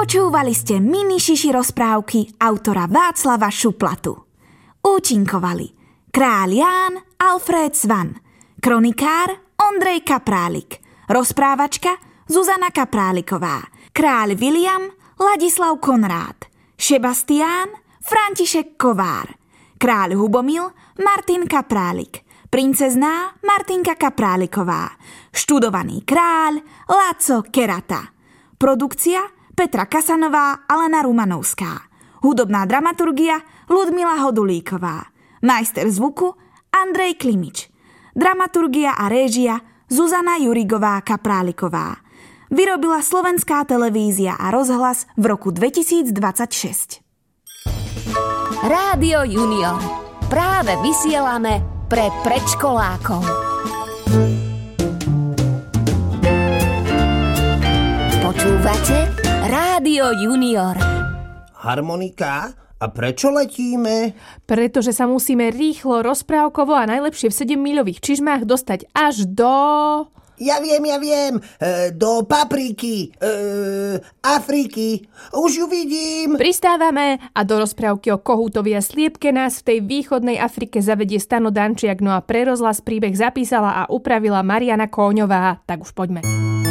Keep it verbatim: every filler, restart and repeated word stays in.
Počúvali ste mini šiši rozprávky autora Václava Šuplatu. Účinkovali kráľ Ján, Alfred Svan, kronikár Ondrej Kaprálik, rozprávačka Zuzana Kapráliková, kráľ William, Ladislav Konrád, Šebastián, František Kovár, kráľ Hubomil, Martin Kaprálik, princezná Martinka Kapráliková, študovaný kráľ Laco Kerata. Produkcia Petra Kasanová, Alena Rumanovská. Hudobná dramaturgia Ľudmila Hodulíková. Majster zvuku Andrej Klimič. Dramaturgia a réžia Zuzana Jurigová Kapráliková. Vyrobila Slovenská televízia a rozhlas v roku dvetisícdvadsaťšesť. Rádio Junior. Práve vysielame pre predškolákov. Počúvate Rádio Junior. Harmonika? A prečo letíme? Pretože sa musíme rýchlo, rozprávkovo a najlepšie v sedemmiľových čižmách dostať až do... Ja viem, ja viem. E, do papriky. E, Afriky. Už ju vidím. Pristávame a do rozprávky o kohútovi a sliepke nás v tej východnej Afrike zavedie Stano Dančiak, no a pre rozhlas príbeh zapísala a upravila Mariana Kóňová. Tak už poďme.